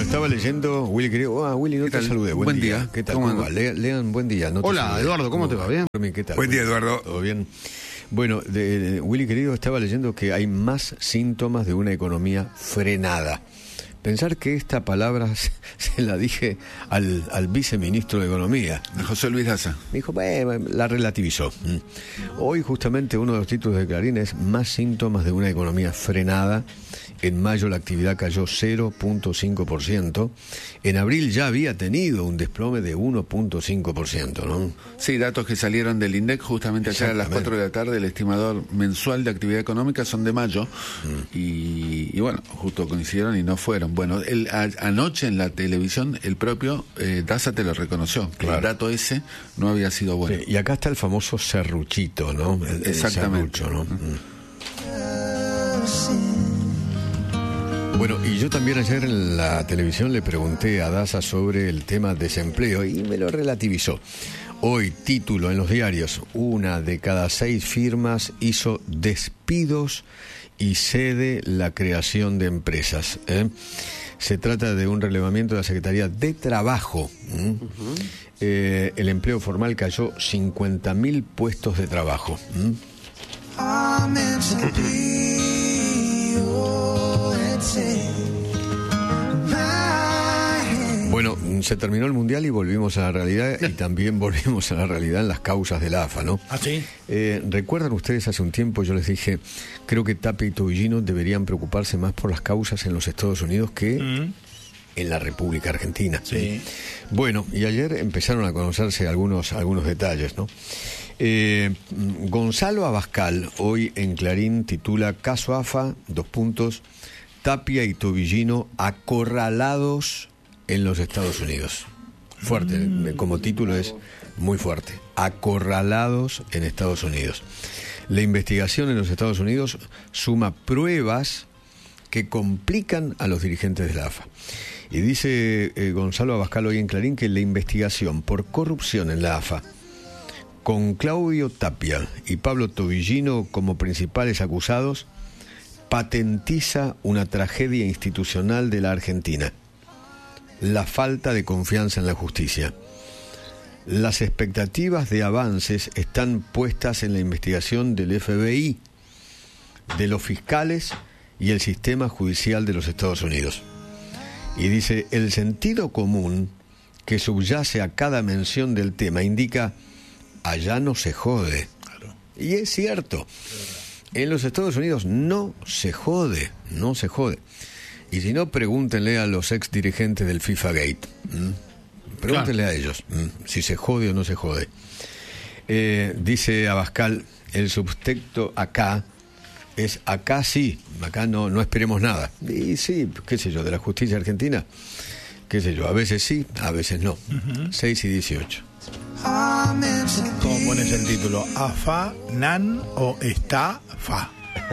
estaba leyendo, Willy querido, Willy, no te saludé. Buen día. ¿Qué tal? ¿Cómo va? Lean, buen día. No Hola, saludé. Eduardo, ¿cómo te va? ¿Bien? ¿Qué tal? Buen día, Eduardo. ¿Todo bien? Bueno, Willy querido, estaba leyendo que hay más síntomas de una economía frenada. Pensar que esta palabra se la dije al viceministro de Economía. A José Luis Daza. Me dijo, la relativizó. Hoy justamente uno de los títulos de Clarín es Más síntomas de una economía frenada. En mayo la actividad cayó 0.5%. En abril ya había tenido un desplome de 1.5%, ¿no? Sí, datos que salieron del INDEC justamente ayer a las 4 de la tarde. El estimador mensual de actividad económica son de mayo. Y bueno, justo coincidieron y no fueron. Bueno, anoche en la televisión el propio Daza te lo reconoció. Que el dato ese no había sido bueno. Sí, y acá está el famoso serruchito, ¿no? Exactamente. El serrucho, ¿no? Bueno, y yo también ayer en la televisión le pregunté a Daza sobre el tema desempleo y me lo relativizó. Hoy, título en los diarios, 1 de cada 6 firmas hizo despidos y cede la creación de empresas. Se trata de un relevamiento de la Secretaría de Trabajo. El empleo formal cayó 50.000 puestos de trabajo. Bueno, se terminó el Mundial y volvimos a la realidad, y también volvimos a la realidad en las causas de la AFA, ¿no? ¿Ah, sí? ¿Recuerdan ustedes hace un tiempo yo les dije, creo que Tapia y Tobillino deberían preocuparse más por las causas en los Estados Unidos que en la República Argentina? Sí. Bueno, y ayer empezaron a conocerse algunos detalles, ¿no? Gonzalo Abascal, hoy en Clarín, titula Caso AFA, : Tapia y Tobillino acorralados en los Estados Unidos. Fuerte, como título es muy fuerte. Acorralados en Estados Unidos. La investigación en los Estados Unidos suma pruebas que complican a los dirigentes de la AFA. Y dice Gonzalo Abascal hoy en Clarín que la investigación por corrupción en la AFA, con Claudio Tapia y Pablo Tobillino como principales acusados, patentiza una tragedia institucional de la Argentina: la falta de confianza en la justicia. Las expectativas de avances están puestas en la investigación del FBI, de los fiscales y el sistema judicial de los Estados Unidos. Y dice, el sentido común que subyace a cada mención del tema indica, allá no se jode. Claro. Y es cierto. En los Estados Unidos no se jode. Y si no, pregúntenle a los ex dirigentes del FIFA Gate. Pregúntenle a ellos si se jode o no se jode. Dice Abascal, el subtexto acá es acá sí, acá no esperemos nada. Y sí, qué sé yo, de la justicia argentina, qué sé yo, a veces sí, a veces no. 6 y 18. ¿Cómo pones el título? ¿AFA, NAN o está FA?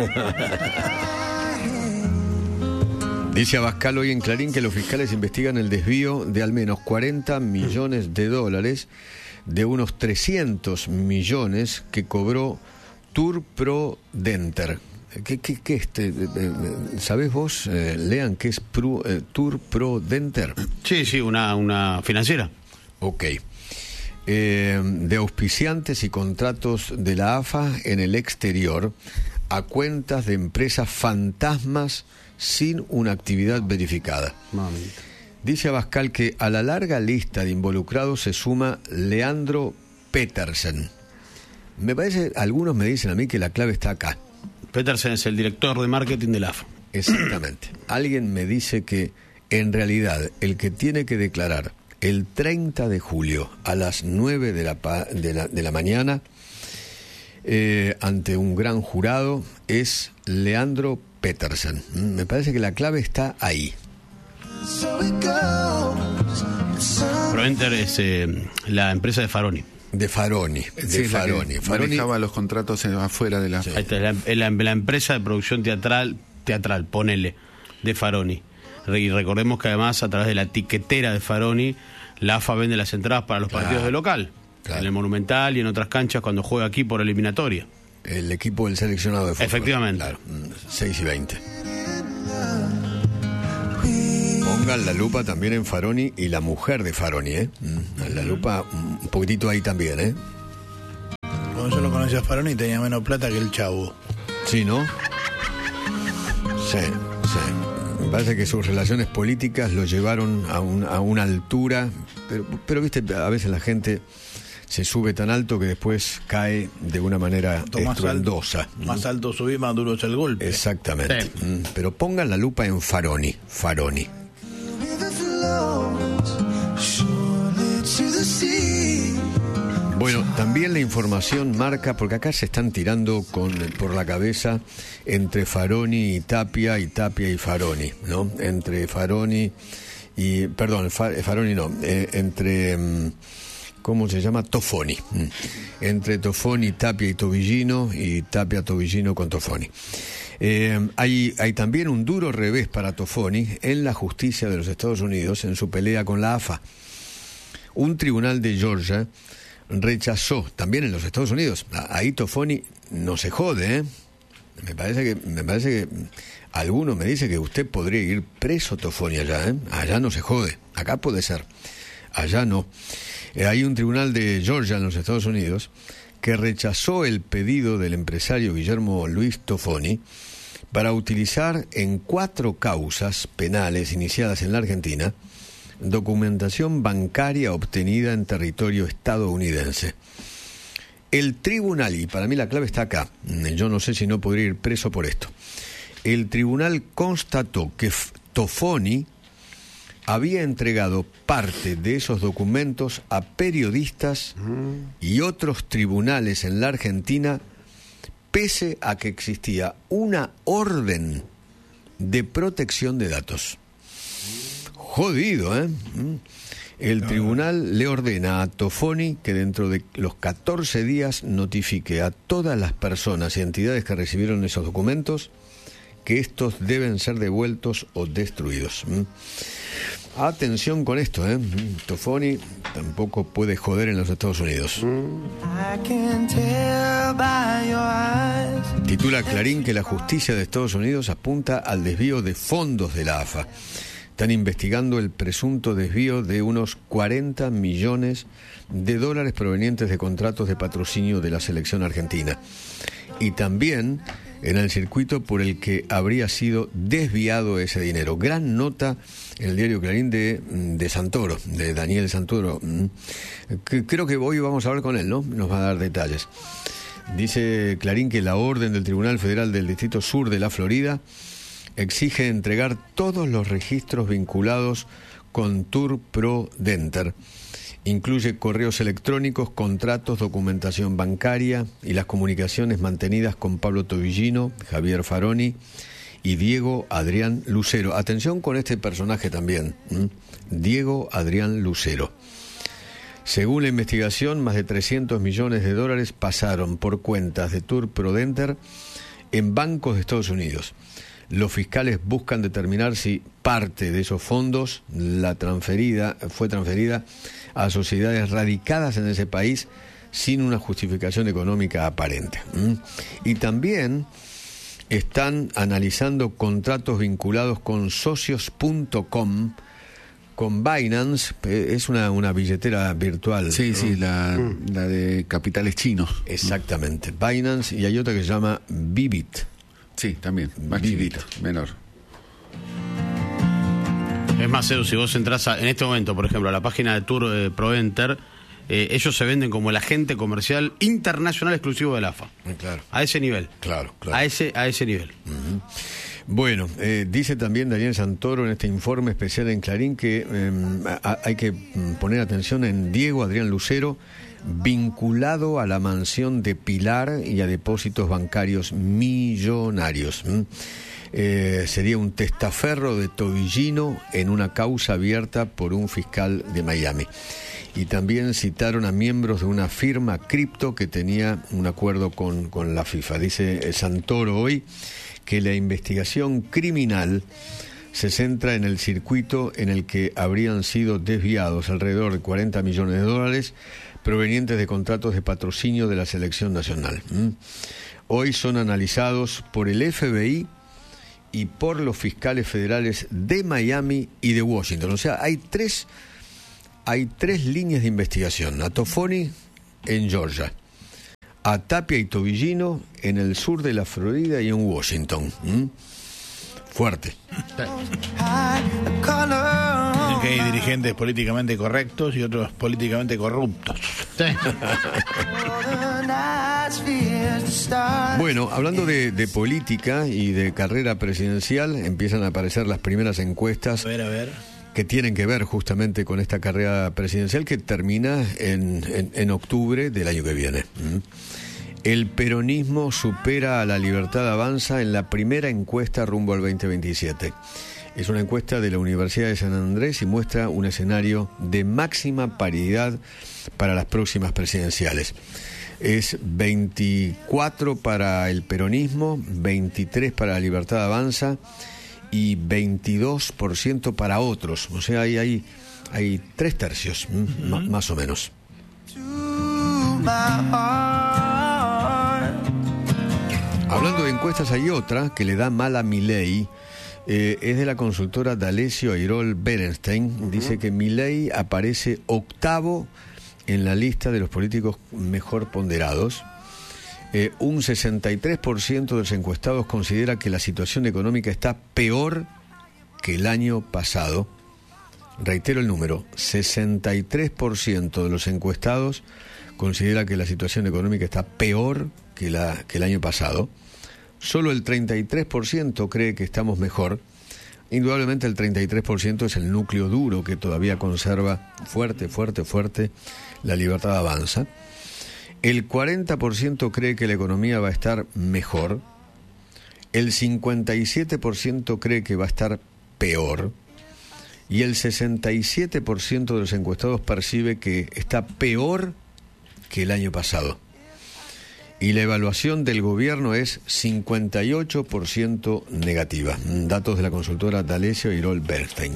Dice Abascal hoy en Clarín que los fiscales investigan el desvío de al menos $40 millones de unos 300 millones que cobró Turprodenter. ¿Sabés vos, Lean, qué es Turprodenter? Sí, una financiera. Ok. De auspiciantes y contratos de la AFA en el exterior a cuentas de empresas fantasmas sin una actividad verificada. Mamita. Dice Abascal que a la larga lista de involucrados se suma Leandro Petersen. Me parece, algunos me dicen a mí que la clave está acá. Petersen es el director de marketing de la AFA. Exactamente. Alguien me dice que en realidad el que tiene que declarar el 30 de julio a las 9 de la mañana ante un gran jurado es Leandro Petersen. Me parece que la clave está ahí. Proventer es la empresa de Faroni. De Faroni. Sí, de Faroni. Faroni manejaba los contratos afuera de la... Sí. Ahí está, la empresa de producción teatral, ponele, de Faroni. Y recordemos que además a través de la tiquetera de Faroni, la AFA vende las entradas para los partidos de local. Claro. En el Monumental y en otras canchas cuando juega aquí por eliminatoria. El equipo del seleccionado de fútbol. Efectivamente. Claro, 6 y 20. pongan la lupa también en Faroni y la mujer de Faroni, La lupa un poquitito ahí también, Cuando yo lo conocí a Faroni tenía menos plata que el Chavo. Sí, ¿no? Sí. Me parece que sus relaciones políticas lo llevaron a una altura, pero viste, a veces la gente se sube tan alto que después cae de una manera estruendosa. Más alto subí, más duro es el golpe. Exactamente. Sí. Pero pongan la lupa en Faroni. Bueno, también la información marca, porque acá se están tirando por la cabeza entre Faroni y Tapia y Faroni, ¿no? Entre Faroni y... Perdón, Faroni no, entre... ¿Cómo se llama? Tofoni. Entre Tofoni, Tapia y Tobillino, y Tapia, Tobillino con Tofoni. Hay también un duro revés para Tofoni en la justicia de los Estados Unidos en su pelea con la AFA. Un tribunal de Georgia rechazó, también en los Estados Unidos, ahí Tofoni no se jode, Me parece que alguno me dice que usted podría ir preso, Tofoni, allá, Allá no se jode, acá puede ser, allá no. Hay un tribunal de Georgia en los Estados Unidos que rechazó el pedido del empresario Guillermo Luis Tofoni para utilizar en 4 causas penales iniciadas en la Argentina documentación bancaria obtenida en territorio estadounidense. El tribunal, y para mí la clave está acá, yo no sé si no podría ir preso por esto, el tribunal constató que Tofoni había entregado parte de esos documentos a periodistas y otros tribunales en la Argentina, pese a que existía una orden de protección de datos. Jodido, El tribunal le ordena a Tofoni que dentro de los 14 días notifique a todas las personas y entidades que recibieron esos documentos que estos deben ser devueltos o destruidos. Atención con esto, Tofoni tampoco puede joder en los Estados Unidos. Titula Clarín que la justicia de Estados Unidos apunta al desvío de fondos de la AFA. Están investigando el presunto desvío de unos 40 millones de dólares provenientes de contratos de patrocinio de la selección argentina. Y también en el circuito por el que habría sido desviado ese dinero. Gran nota en el diario Clarín de Santoro, de Daniel Santoro. Creo que hoy vamos a hablar con él, ¿no? Nos va a dar detalles. Dice Clarín que la orden del Tribunal Federal del Distrito Sur de la Florida exige entregar todos los registros vinculados con Tour Pro Denter. Incluye correos electrónicos, contratos, documentación bancaria y las comunicaciones mantenidas con Pablo Tobillino, Javier Faroni y Diego Adrián Lucero. Atención con este personaje también, Diego Adrián Lucero. Según la investigación, más de 300 millones de dólares pasaron por cuentas de Tour Pro Denter en bancos de Estados Unidos. Los fiscales buscan determinar si parte de esos fondos fue transferida a sociedades radicadas en ese país sin una justificación económica aparente. Y también están analizando contratos vinculados con socios.com, con Binance, es una billetera virtual. Sí, ¿no? Sí, la de capitales chinos. Exactamente, Binance, y hay otra que se llama Bybit. Sí, también, más chiquito, menor. Es más, Edu, si vos entras en este momento, por ejemplo, a la página de Tour Pro Enter, ellos se venden como el agente comercial internacional exclusivo de la AFA. Claro. A ese nivel. Claro. A ese nivel. Uh-huh. Bueno, dice también Daniel Santoro en este informe especial en Clarín que hay que poner atención en Diego Adrián Lucero, vinculado a la mansión de Pilar y a depósitos bancarios millonarios. Sería un testaferro de Tobillino en una causa abierta por un fiscal de Miami. Y también citaron a miembros de una firma cripto que tenía un acuerdo con la FIFA. Dice Santoro hoy que la investigación criminal se centra en el circuito en el que habrían sido desviados alrededor de 40 millones de dólares provenientes de contratos de patrocinio de la selección nacional. Hoy son analizados por el FBI y por los fiscales federales de Miami y de Washington. O sea, hay tres líneas de investigación. A Toffoni en Georgia, a Tapia y Tobillino en el sur de la Florida y en Washington. Fuerte. Dicen que hay dirigentes políticamente correctos y otros políticamente corruptos. Sí. Bueno, hablando de política y de carrera presidencial, empiezan a aparecer las primeras encuestas A ver. que tienen que ver justamente con esta carrera presidencial que termina en octubre del año que viene. El peronismo supera a La Libertad Avanza en la primera encuesta rumbo al 2027. Es una encuesta de la Universidad de San Andrés y muestra un escenario de máxima paridad para las próximas presidenciales. Es 24 para el peronismo, 23 para La Libertad Avanza y 22% para otros. O sea, hay 3/3, más o menos. Hablando de encuestas, hay otra que le da mal a Milei. Es de la consultora D'Alessio Airol Berenstein. Dice que Milei aparece octavo en la lista de los políticos mejor ponderados. Un 63% de los encuestados considera que la situación económica está peor que el año pasado. Reitero el número, 63% de los encuestados considera que la situación económica está peor que el año pasado. Solo el 33% cree que estamos mejor. Indudablemente el 33% es el núcleo duro que todavía conserva fuerte La Libertad Avanza. El 40% cree que la economía va a estar mejor. El 57% cree que va a estar peor. Y el 67% de los encuestados percibe que está peor que el año pasado. Y la evaluación del gobierno es 58% negativa. Datos de la consultora D'Alessio Airol Berenstein.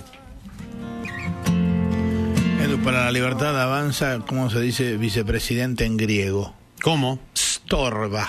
Edu, para La Libertad Avanza, ¿cómo se dice vicepresidente en griego? ¿Cómo? Storba.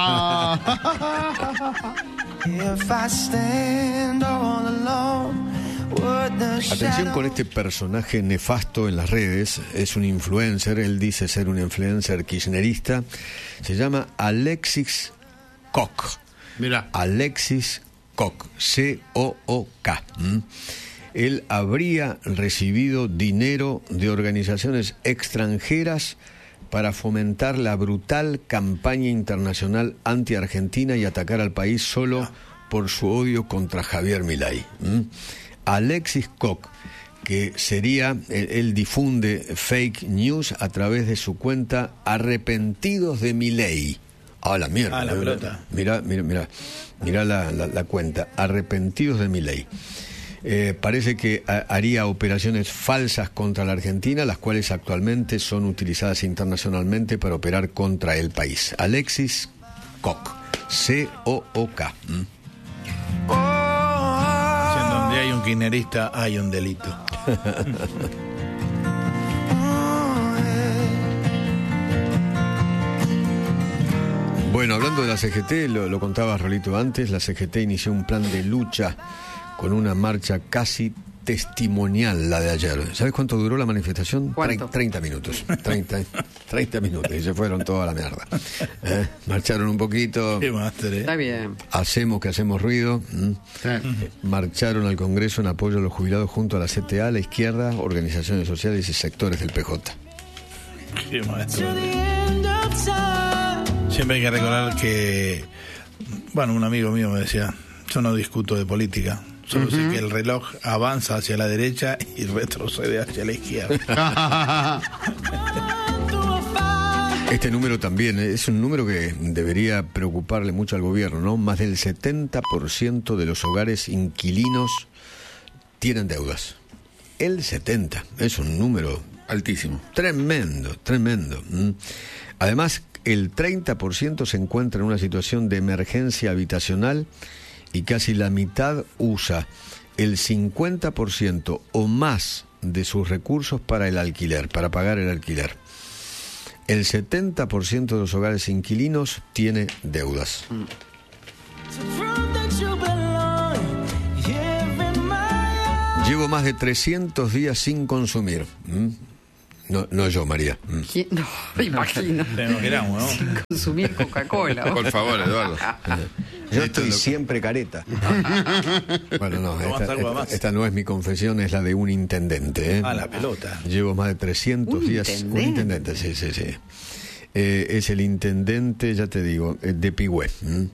Atención con este personaje nefasto en las redes. Es un influencer, él dice ser un influencer kirchnerista. Se llama Alexis Koch. Mira. Alexis Koch, C-O-O-K. Él habría recibido dinero de organizaciones extranjeras para fomentar la brutal campaña internacional anti-argentina y atacar al país solo por su odio contra Javier Milei. Alexis Koch, que sería, él difunde fake news a través de su cuenta Arrepentidos de Milei. Ah, la mierda. La pelota. Mira la cuenta, Arrepentidos de Milei. Parece que haría operaciones falsas contra la Argentina, las cuales actualmente son utilizadas internacionalmente para operar contra el país. Alexis Koch, C-O-O-K. Donde hay un kirchnerista hay un delito. Bueno, hablando de la CGT, lo contaba Rolito antes, la CGT inició un plan de lucha con una marcha casi testimonial, la de ayer. ¿Sabes cuánto duró la manifestación? ¿Cuánto? 30 minutos. 30 minutos y se fueron toda la mierda. Marcharon un poquito. Qué máster, Está bien. Hacemos ruido. Marcharon al Congreso en apoyo a los jubilados junto a la CTA, la izquierda, organizaciones sociales y sectores del PJ. Qué maestro. Siempre hay que recordar que, bueno, un amigo mío me decía, yo no discuto de política, solo sé que el reloj avanza hacia la derecha y retrocede hacia la izquierda. Este número también es un número que debería preocuparle mucho al gobierno, ¿no? Más del 70% de los hogares inquilinos tienen deudas. El 70% es un número altísimo. Tremendo. Además, el 30% se encuentra en una situación de emergencia habitacional y casi la mitad usa el 50% o más de sus recursos para el alquiler, para pagar el alquiler. El 70% de los hogares inquilinos tiene deudas. Llevo más de 300 días sin consumir. No yo, María. No, me imagino. Nos queramos, ¿no? Sin consumir Coca-Cola. Por favor, Eduardo. Yo estoy siempre careta. Bueno, no, esta no es mi confesión, es la de un intendente. La pelota. Llevo más de 300 días. Un intendente, sí. Es el intendente, ya te digo, de Pigüé.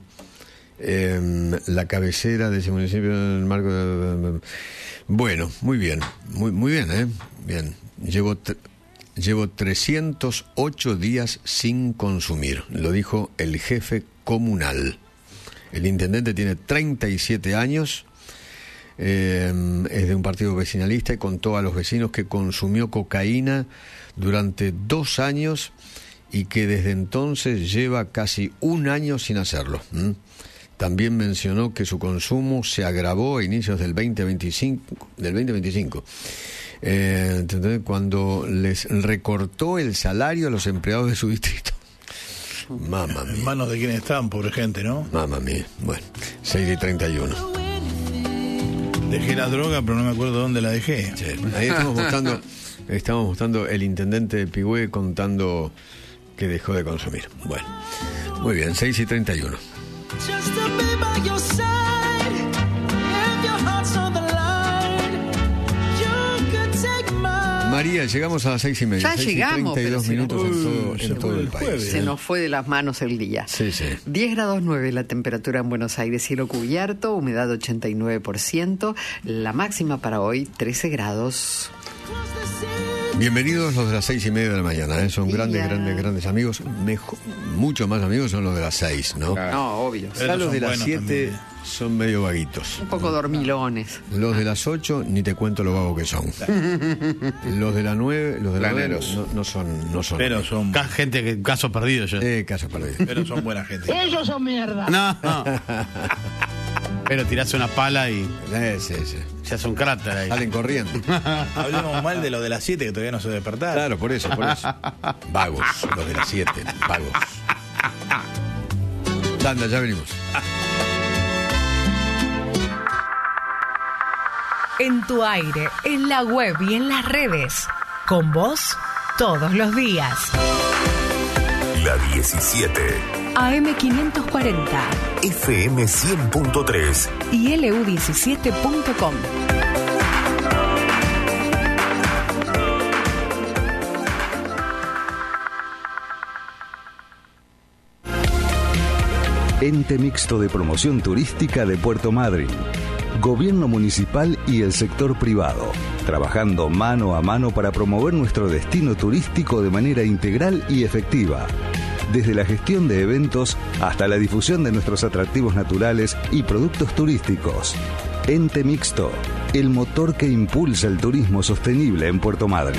La cabecera de ese municipio en el marco de... Bueno, muy bien. Muy bien, Bien. Llevo 308 días sin consumir, lo dijo el jefe comunal. El intendente tiene 37 años, es de un partido vecinalista y contó a los vecinos que consumió cocaína durante 2 años y que desde entonces lleva casi 1 año sin hacerlo. También mencionó que su consumo se agravó a inicios del 2025. Cuando les recortó el salario a los empleados de su distrito. Mamma mía. En manos de quienes están, pobre gente, ¿no? Mamma mía. Bueno, 6:31. Dejé la droga, pero no me acuerdo dónde la dejé. Sí. Ahí estamos mostrando el intendente de Pigüé contando que dejó de consumir. Bueno, muy bien, 6:31. María, llegamos a las 6:30. Ya llegamos. 32 minutos en todo el país. Se nos fue de las manos el día. Sí. 10 grados 9 la temperatura en Buenos Aires, cielo cubierto, humedad 89%, la máxima para hoy 13 grados. Bienvenidos los de las 6:30 de la mañana, son grandes amigos. Mucho más amigos son los de las 6, ¿no? No, obvio. Ya los de las 7 son medio vaguitos. Un poco dormilones. Los de las 8, ni te cuento lo vago que son. Los de las 9, no son. Pero son gente que caso perdido ya. Caso perdido. Pero son buena gente. Ellos son mierda. No. Pero tirás una pala y Sí. se hace un cráter ahí. Salen corriendo. Hablemos mal de los de las 7 que todavía no se despertaron. Claro, por eso. Vagos, los de las 7, vagos. Tanda, ya venimos. En tu aire, en la web y en las redes. Con vos, todos los días. La 17. AM540. FM 100.3. Y LU17.com. Ente Mixto de Promoción Turística de Puerto Madryn. Gobierno municipal y el sector privado, trabajando mano a mano para promover nuestro destino turístico de manera integral y efectiva. Desde la gestión de eventos hasta la difusión de nuestros atractivos naturales y productos turísticos. Ente Mixto, el motor que impulsa el turismo sostenible en Puerto Madryn.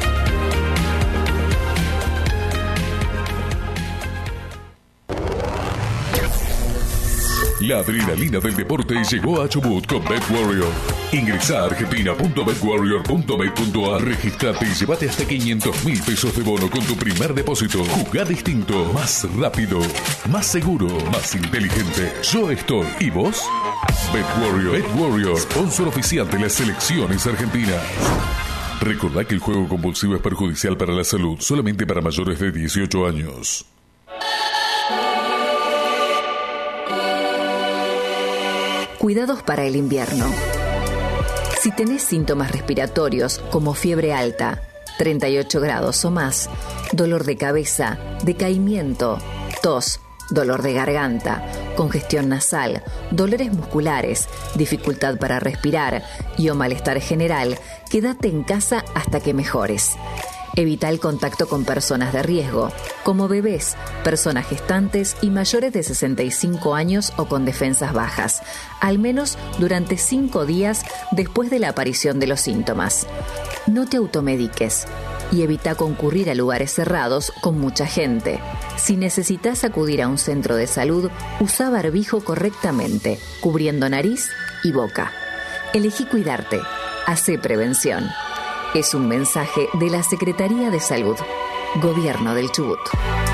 La adrenalina del deporte llegó a Chubut con BetWarrior. Ingresa a argentina.betwarrior.bet.ar, registrate y llévate hasta 500.000 pesos de bono con tu primer depósito. Jugá distinto, más rápido, más seguro, más inteligente. Yo estoy. ¿Y vos? BetWarrior, sponsor oficial de las selecciones argentinas. Recordá que el juego compulsivo es perjudicial para la salud, solamente para mayores de 18 años. Cuidados para el invierno. Si tenés síntomas respiratorios como fiebre alta, 38 grados o más, dolor de cabeza, decaimiento, tos, dolor de garganta, congestión nasal, dolores musculares, dificultad para respirar y o malestar general, quédate en casa hasta que mejores. Evita el contacto con personas de riesgo, como bebés, personas gestantes y mayores de 65 años o con defensas bajas, al menos durante 5 días después de la aparición de los síntomas. No te automediques y evita concurrir a lugares cerrados con mucha gente. Si necesitas acudir a un centro de salud, usa barbijo correctamente, cubriendo nariz y boca. Elegí cuidarte. Hacé prevención. Es un mensaje de la Secretaría de Salud, Gobierno del Chubut.